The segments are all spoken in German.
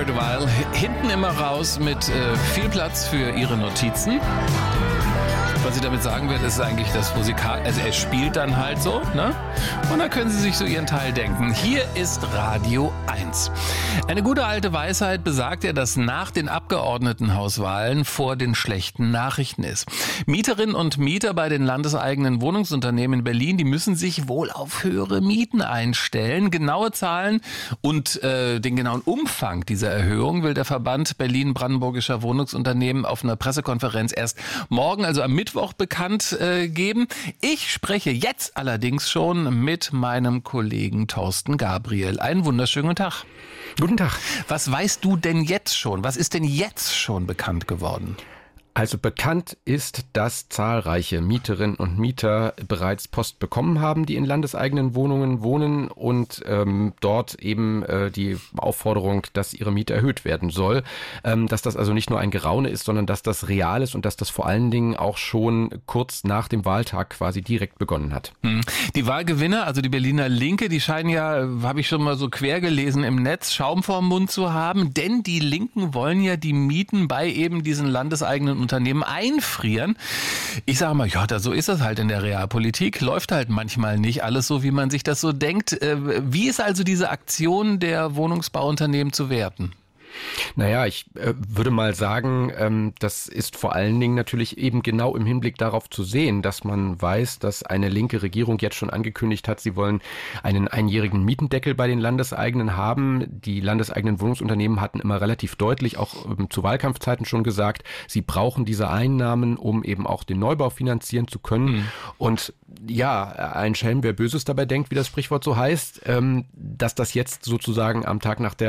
Birdwhile. Hinten immer raus mit viel Platz für ihre Notizen. Was sie damit sagen wird, ist eigentlich das Musikal. Also er spielt dann halt so, ne? Und dann können sie sich so ihren Teil denken. Hier ist Radio 1. Eine gute alte Weisheit besagt ja, dass nach den Abgeordnetenhauswahlen vor den schlechten Nachrichten ist. Mieterinnen und Mieter bei den landeseigenen Wohnungsunternehmen in Berlin, die müssen sich wohl auf höhere Mieten einstellen. Genaue Zahlen und den genauen Umfang dieser Erhöhung will der Verband Berlin-Brandenburgischer Wohnungsunternehmen auf einer Pressekonferenz erst morgen, also am Mittwoch, bekannt geben. Ich spreche jetzt allerdings schon mit meinem Kollegen Thorsten Gabriel. Einen wunderschönen guten Tag. Guten Tag. Was weißt du denn jetzt schon? Was ist denn jetzt schon bekannt geworden? Also bekannt ist, dass zahlreiche Mieterinnen und Mieter bereits Post bekommen haben, die in landeseigenen Wohnungen wohnen und dort eben die Aufforderung, dass ihre Miete erhöht werden soll. Dass das also nicht nur ein Geraune ist, sondern dass das real ist und dass das vor allen Dingen auch schon kurz nach dem Wahltag quasi direkt begonnen hat. Die Wahlgewinner, also die Berliner Linke, die scheinen ja, habe ich schon mal so quer gelesen im Netz, Schaum vorm Mund zu haben, denn die Linken wollen ja die Mieten bei eben diesen landeseigenen Unternehmen einfrieren. Ich sage mal, ja, so ist das halt in der Realpolitik. Läuft halt manchmal nicht alles so, wie man sich das so denkt. Wie ist also diese Aktion der Wohnungsbauunternehmen zu werten? Naja, ich würde mal sagen, das ist vor allen Dingen natürlich eben genau im Hinblick darauf zu sehen, dass man weiß, dass eine linke Regierung jetzt schon angekündigt hat, sie wollen einen einjährigen Mietendeckel bei den Landeseigenen haben. Die landeseigenen Wohnungsunternehmen hatten immer relativ deutlich, auch zu Wahlkampfzeiten schon gesagt, sie brauchen diese Einnahmen, um eben auch den Neubau finanzieren zu können. Und ja, ein Schelm, wer Böses dabei denkt, wie das Sprichwort so heißt, dass das jetzt sozusagen am Tag nach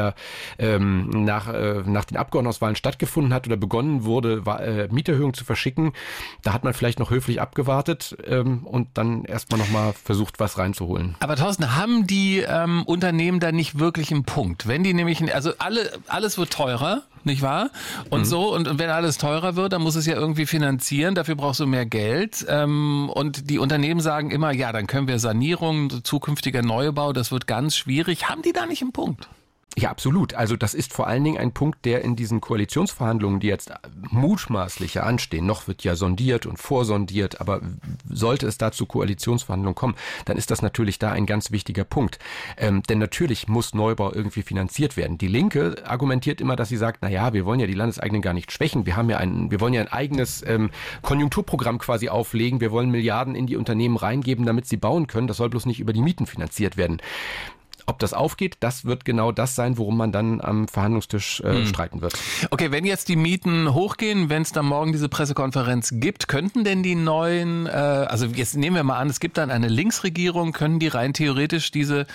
den Abgeordnetenhauswahlen stattgefunden hat oder begonnen wurde, Mieterhöhungen zu verschicken. Da hat man vielleicht noch höflich abgewartet und dann erstmal nochmal versucht, was reinzuholen. Aber Thorsten, haben die Unternehmen da nicht wirklich einen Punkt? Wenn die nämlich, also alles wird teurer, nicht wahr? Und so, und wenn alles teurer wird, dann muss es ja irgendwie finanzieren, dafür brauchst du mehr Geld. Und die Unternehmen sagen immer, ja, dann können wir Sanierung, zukünftiger Neubau, das wird ganz schwierig. Haben die da nicht einen Punkt? Ja, absolut. Also das ist vor allen Dingen ein Punkt, der in diesen Koalitionsverhandlungen, die jetzt mutmaßlich anstehen, noch wird ja sondiert und vorsondiert, aber sollte es da zu Koalitionsverhandlungen kommen, dann ist das natürlich da ein ganz wichtiger Punkt. Denn natürlich muss Neubau irgendwie finanziert werden. Die Linke argumentiert immer, dass sie sagt, na ja, wir wollen ja die Landeseigenen gar nicht schwächen. Wir wollen ja ein eigenes Konjunkturprogramm quasi auflegen. Wir wollen Milliarden in die Unternehmen reingeben, damit sie bauen können. Das soll bloß nicht über die Mieten finanziert werden. Ob das aufgeht, das wird genau das sein, worum man dann am Verhandlungstisch streiten wird. Okay, wenn jetzt die Mieten hochgehen, wenn es dann morgen diese Pressekonferenz gibt, könnten denn die neuen, also jetzt nehmen wir mal an, es gibt dann eine Linksregierung, können die rein theoretisch diese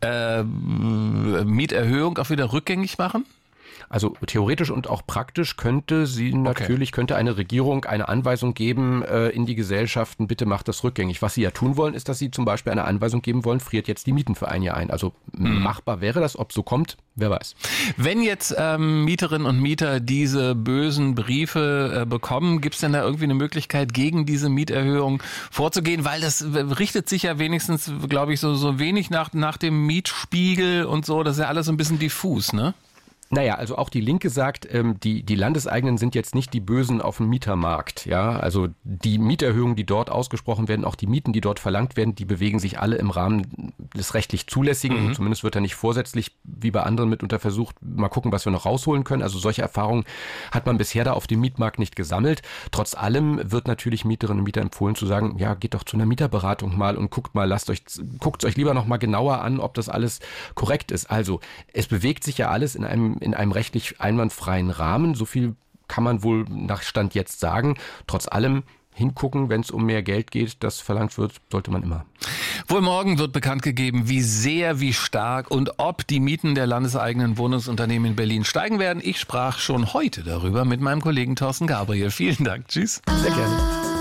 Mieterhöhung auch wieder rückgängig machen? Also theoretisch und auch praktisch könnte eine Regierung eine Anweisung geben in die Gesellschaften, bitte macht das rückgängig. Was sie ja tun wollen, ist, dass sie zum Beispiel eine Anweisung geben wollen, friert jetzt die Mieten für ein Jahr ein. Also machbar wäre das, ob so kommt, wer weiß. Wenn jetzt Mieterinnen und Mieter diese bösen Briefe bekommen, gibt es denn da irgendwie eine Möglichkeit, gegen diese Mieterhöhung vorzugehen? Weil das richtet sich ja wenigstens, glaube ich, so wenig nach dem Mietspiegel und so. Das ist ja alles so ein bisschen diffus, ne? Naja, also auch die Linke sagt, die Landeseigenen sind jetzt nicht die Bösen auf dem Mietermarkt. Ja, also die Mieterhöhungen, die dort ausgesprochen werden, auch die Mieten, die dort verlangt werden, die bewegen sich alle im Rahmen des rechtlich Zulässigen. Zumindest wird da nicht vorsätzlich, wie bei anderen mitunter versucht, mal gucken, was wir noch rausholen können. Also solche Erfahrungen hat man bisher da auf dem Mietmarkt nicht gesammelt. Trotz allem wird natürlich Mieterinnen und Mieter empfohlen zu sagen, ja, geht doch zu einer Mieterberatung mal und guckt es euch lieber noch mal genauer an, ob das alles korrekt ist. Also es bewegt sich ja alles in einem rechtlich einwandfreien Rahmen. So viel kann man wohl nach Stand jetzt sagen. Trotz allem hingucken, wenn es um mehr Geld geht, das verlangt wird, sollte man immer. Wohl morgen wird bekannt gegeben, wie sehr, wie stark und ob die Mieten der landeseigenen Wohnungsunternehmen in Berlin steigen werden. Ich sprach schon heute darüber mit meinem Kollegen Thorsten Gabriel. Vielen Dank. Tschüss. Sehr gerne.